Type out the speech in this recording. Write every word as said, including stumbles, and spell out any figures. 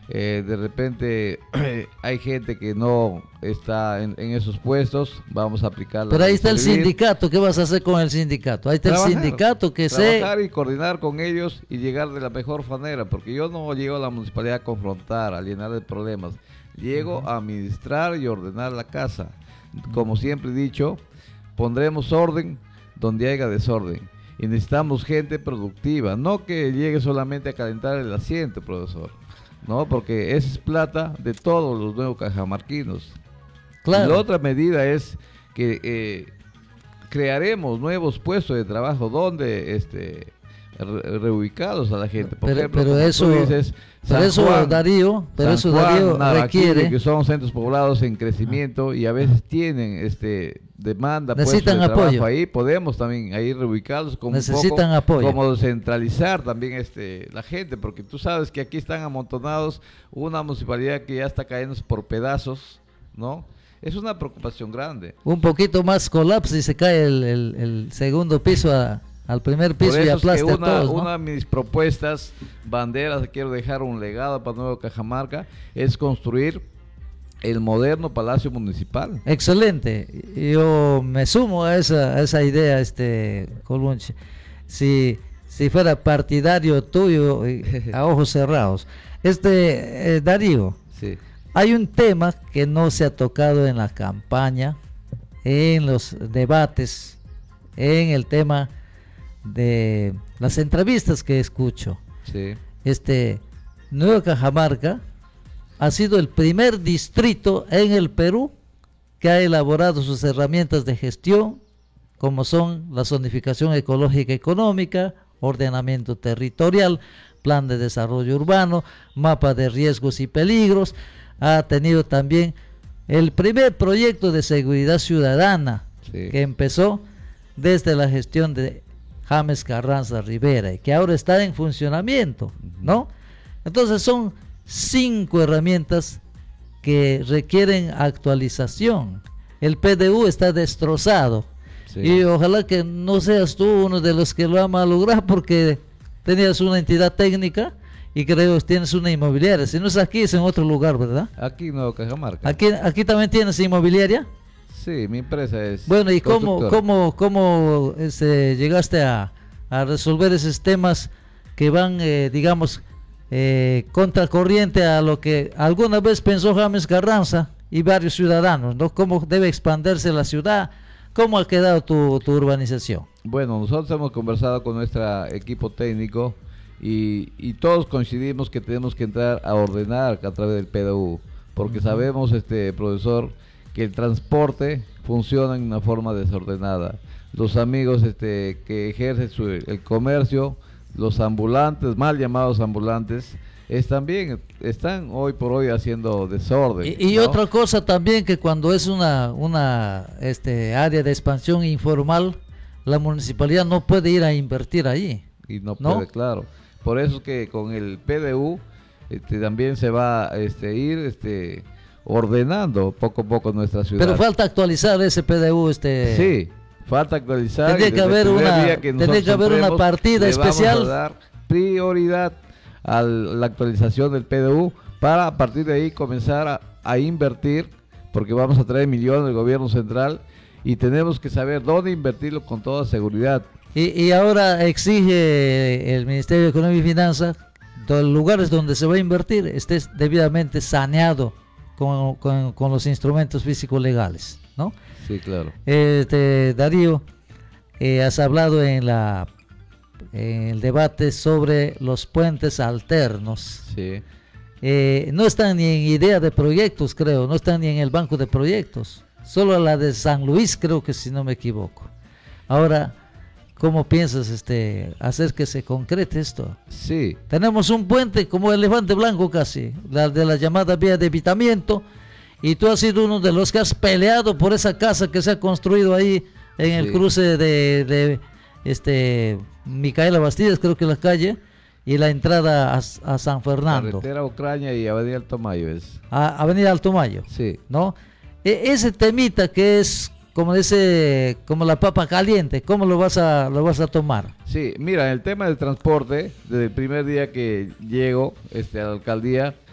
eh, de repente hay gente que no está en, en esos puestos, vamos a aplicar la Pero ahí ley está el Solivir. sindicato, ¿qué vas a hacer con el sindicato? Ahí está Trabajar, el sindicato que se... trabajar y coordinar con ellos y llegar de la mejor manera, porque yo no llego a la municipalidad a confrontar, a llenar de problemas, llego Ujú. a administrar y ordenar la casa. Como siempre he dicho, pondremos orden donde haya desorden. Y necesitamos gente productiva, no que llegue solamente a calentar el asiento, profesor, no, porque esa es plata de todos los nuevos cajamarquinos. Claro. Y la otra medida es que eh, crearemos nuevos puestos de trabajo donde este re- reubicados a la gente. Por Pero- ejemplo, pero como eso- tú dices, Pero San eso, Juan, Darío, pero San eso, Juan, Darío, Naraquillo, requiere... que son centros poblados en crecimiento y a veces tienen este demanda, Necesitan puestos de apoyo. trabajo ahí, podemos también ahí reubicarlos como Necesitan un poco, apoyo. como descentralizar también este la gente, porque tú sabes que aquí están amontonados una municipalidad que ya está cayendo por pedazos, ¿no? Es una preocupación grande. Un poquito más colapsa y se cae el, el- el segundo piso a- al primer Por piso y eso es que aplasta a una, todos, ¿no? una de mis propuestas, banderas, quiero dejar un legado para Nuevo Cajamarca, es construir el moderno Palacio Municipal. Excelente, yo me sumo a esa, a esa idea, este Colunche. Si, si fuera partidario tuyo, eh, a ojos cerrados. Este, eh, Darío, Sí, hay un tema que no se ha tocado en la campaña, en los debates, en el tema de las entrevistas que escucho. sí, Este, Nueva Cajamarca ha sido el primer distrito en el Perú que ha elaborado sus herramientas de gestión, como son la zonificación ecológica y económica, ordenamiento territorial, plan de desarrollo urbano, mapa de riesgos y peligros. Ha tenido también el primer proyecto de seguridad ciudadana sí. que empezó desde la gestión de James Carranza Rivera y que ahora está en funcionamiento, ¿no? Entonces son cinco herramientas que requieren actualización. El P D U está destrozado. Sí. Y ojalá que no seas tú uno de los que lo va a lograr, porque tenías una entidad técnica y creo que tienes una inmobiliaria. Si no es aquí, es en otro lugar, ¿verdad? Aquí en Nuevo Cajamarca. Aquí, aquí también tienes inmobiliaria. Sí, mi empresa es Bueno, ¿y cómo, constructora. cómo, cómo este, llegaste a, a resolver esos temas que van, eh, digamos, eh, contracorriente a lo que alguna vez pensó James Carranza y varios ciudadanos, ¿no? ¿Cómo debe expandirse la ciudad? ¿Cómo ha quedado tu, tu urbanización? Bueno, nosotros hemos conversado con nuestro equipo técnico y, y todos coincidimos que tenemos que entrar a ordenar a través del P D U, porque Ujú. sabemos, este profesor, que el transporte funciona en una forma desordenada. Los amigos este, que ejercen su- el comercio, los ambulantes, mal llamados ambulantes, es también, están hoy por hoy haciendo desorden. Y, y ¿no? otra cosa también, que cuando es una, una este, área de expansión informal, la municipalidad no puede ir a invertir ahí. Y no ¿no? puede, claro. Por eso es que con el P D U este, también se va a este, ir este, ordenando poco a poco nuestra ciudad. Pero falta actualizar ese P D U. Este, Sí, falta actualizar. Tendría y que desde el haber primer una- día tendría nosotros que haber una entremos, partida le especial. Vamos a dar prioridad a la actualización del P D U para a partir de ahí comenzar a, a invertir, porque vamos a traer millones del gobierno central y tenemos que saber dónde invertirlo con toda seguridad. Y, y ahora exige el Ministerio de Economía y Finanzas, los lugares donde se va a invertir esté debidamente saneado con, con- con los instrumentos físicos legales, ¿no? Sí, claro. Este, Darío, eh, has hablado en la en el debate sobre los puentes alternos. Sí. Eh, no están ni en idea de proyectos, creo, no están ni en el banco de proyectos. Solo la de San Luis, creo que, si no me equivoco. Ahora, ¿cómo piensas este hacer que se concrete esto? Sí. Tenemos un puente como elefante blanco casi, la de la llamada vía de evitamiento, y tú has sido uno de los que has peleado por esa casa que se ha construido ahí en el Sí. cruce de, de este Micaela Bastidas, creo que la calle, y la entrada a, a San Fernando, Carretera Ucrania y Avenida Alto Mayo es. a Avenida Alto Mayo, Sí. ¿no? E- ese temita que es como dice, como la papa caliente, ¿cómo lo vas a lo vas a tomar? Sí, mira, el tema del transporte, desde el primer día que llego este, a la alcaldía,